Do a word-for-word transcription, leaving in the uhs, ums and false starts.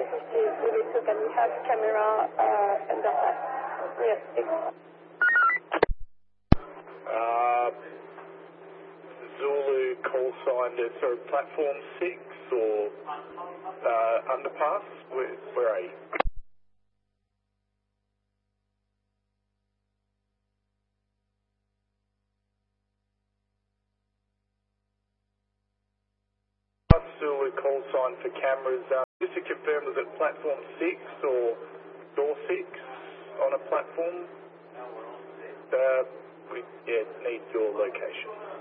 Can we have camera uh, under that? Yes, six. Uh, Zulu call sign to sort of platform six or uh, underpass? Where, where are you? Zulu call sign for cameras. Uh, just to confirm, was it platform six or door six on a platform? Uh, we yeah, need your location.